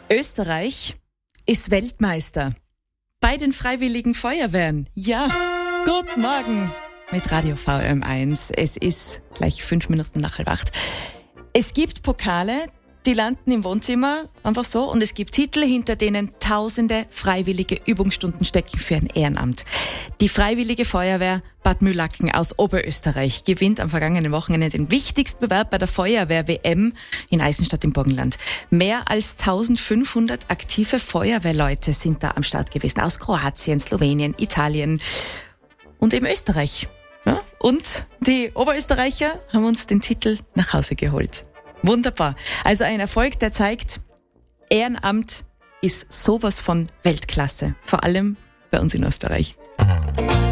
Österreich ist Weltmeister bei den Freiwilligen Feuerwehren. Ja, guten Morgen mit Radio VM1. Es ist gleich 5 Minuten nach 7:30. Es gibt Pokale, die landen im Wohnzimmer einfach so, und es gibt Titel, hinter denen tausende freiwillige Übungsstunden stecken für ein Ehrenamt. Die Freiwillige Feuerwehr Bad Mühlacken aus Oberösterreich gewinnt am vergangenen Wochenende den wichtigsten Bewerb bei der Feuerwehr-WM in Eisenstadt im Burgenland. Mehr als 1500 aktive Feuerwehrleute sind da am Start gewesen, aus Kroatien, Slowenien, Italien und eben Österreich. Ja? Und die Oberösterreicher haben uns den Titel nach Hause geholt. Wunderbar. Also ein Erfolg, der zeigt, Ehrenamt ist sowas von Weltklasse. Vor allem bei uns in Österreich.